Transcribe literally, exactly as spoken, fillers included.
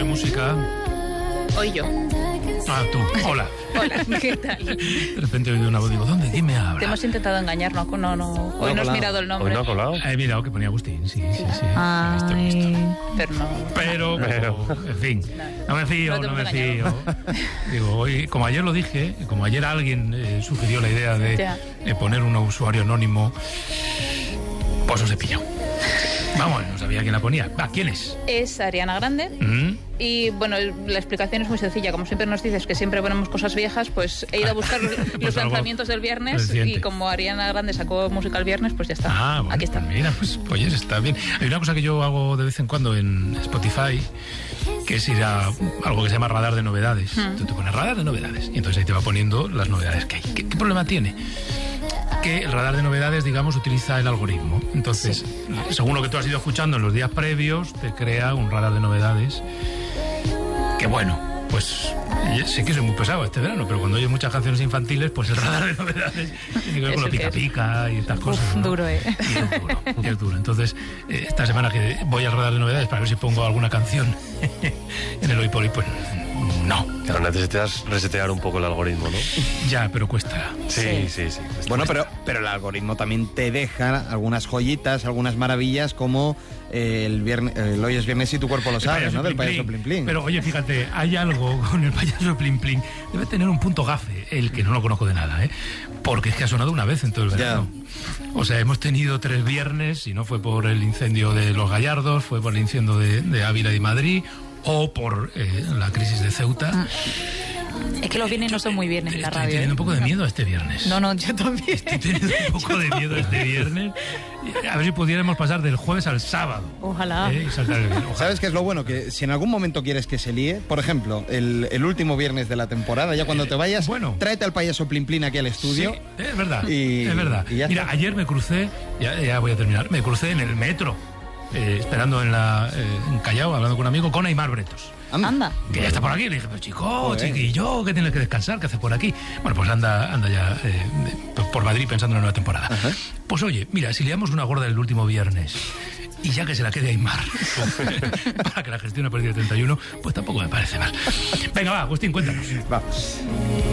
de música. Hoy yo. Ah, tú. Hola. Hola, ¿qué tal? De repente he oído una voz, digo, ¿dónde? ¿Quién me habla? Te hemos intentado engañar, no, no, no. Hoy no has mirado el nombre. Hoy no ha colado. He mirado que ponía Agustín, sí, sí, sí. Ay, He visto, he visto. pero no. Pero, Pero. en fin, no me fío, No te no me hemos fío. Digo, hoy, como ayer lo dije, como ayer alguien eh, sugirió la idea de Ya. eh, poner un usuario anónimo, pues os he pillado. Vamos, no sabía quién la ponía. Va, ¿quién es? Es Ariana Grande. ¿Mm? Y bueno, la explicación es muy sencilla. Como siempre nos dices que siempre ponemos cosas viejas, pues he ido a buscar los, Pues los algo lanzamientos del viernes. reciente. Y como Ariana Grande sacó música el viernes, pues ya está. Ah, bueno, Aquí está. pues mira, pues oye, está bien. Hay una cosa que yo hago de vez en cuando en Spotify, que es ir a algo que se llama radar de novedades. Hmm. Tú te pones radar de novedades y entonces ahí te va poniendo las novedades que hay. ¿Qué, qué problema tiene? Que el radar de novedades, digamos, utiliza el algoritmo. Entonces, según lo que tú has ido escuchando en los días previos, te crea un radar de novedades. Que bueno, pues sé que soy muy pesado este verano, pero cuando oyes muchas canciones infantiles, pues el radar de novedades tiene que ver Es con lo el que pica es. pica y estas cosas. Uf, ¿no? duro, ¿eh? Y es duro, y es duro. Entonces, eh, esta semana que voy al radar de novedades para ver si pongo alguna canción en el Hoy por Hoy, pues no. Claro, necesitas resetear un poco el algoritmo, ¿no? Ya, pero cuesta. Sí, sí, sí. Bueno, pero, pero el algoritmo también te deja algunas joyitas, algunas maravillas, como eh, el, viernes, el hoy es viernes y tu cuerpo lo El sabe, payaso ¿no? Del Plin payaso Plin. Plin Plin. Pero oye, fíjate, hay algo con el payaso Plin Plin. Debe tener un punto gafe, el que no lo conozco de nada, ¿eh? Porque es que ha sonado una vez en todo el verano. O sea, hemos tenido tres viernes, y no fue por el incendio de Los Gallardos, fue por el incendio de, de Ávila y Madrid, o por eh, la crisis de Ceuta. Es que los viernes no son muy bien en la Estoy radio. teniendo ¿eh? un poco de miedo a este viernes. No, no, yo también. Estoy teniendo un poco de miedo a este viernes. A ver si pudiéramos pasar del jueves al sábado. Ojalá. ¿eh? Y saltar el viernes. Ojalá. ¿Sabes qué es lo bueno? Que si en algún momento quieres que se líe, por ejemplo, el, el último viernes de la temporada, ya cuando te vayas, bueno. tráete al payaso Plin Plin aquí al estudio. Sí, es verdad. Y- es verdad. y ya Mira, está. ayer me crucé, ya, ya voy a terminar, me crucé en el metro, eh, esperando en, la, eh, en Callao, hablando con un amigo, con Aimar Bretos. Anda. Que ya está por aquí. Le dije, pero chico, Joder. chiquillo, que tienes que descansar, ¿qué haces por aquí? Bueno, pues anda, anda ya eh, de- por Madrid pensando en la nueva temporada. Ajá. Pues oye, mira, si liamos una gorda el último viernes y ya que se la quede Aimar para que la gestione a partir del treinta y uno, pues tampoco me parece mal. Venga, va, Agustín, cuéntanos. Vamos.